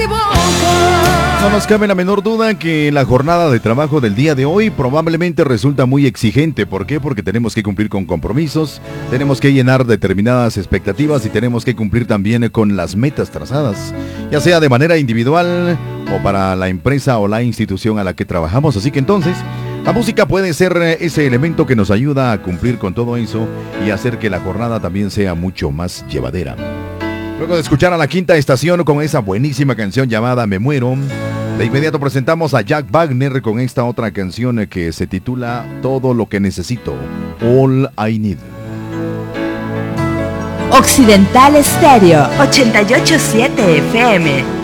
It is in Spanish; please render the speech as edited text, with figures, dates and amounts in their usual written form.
No nos cabe la menor duda que la jornada de trabajo del día de hoy probablemente resulta muy exigente. ¿Por qué? Porque tenemos que cumplir con compromisos, tenemos que llenar determinadas expectativas y tenemos que cumplir también con las metas trazadas, ya sea de manera individual o para la empresa o la institución a la que trabajamos. Así que entonces, la música puede ser ese elemento que nos ayuda a cumplir con todo eso y hacer que la jornada también sea mucho más llevadera. Luego de escuchar a La Quinta Estación con esa buenísima canción llamada Me Muero, de inmediato presentamos a Jack Wagner con esta otra canción que se titula Todo lo que necesito, All I Need. Occidental Estéreo 88.7 FM.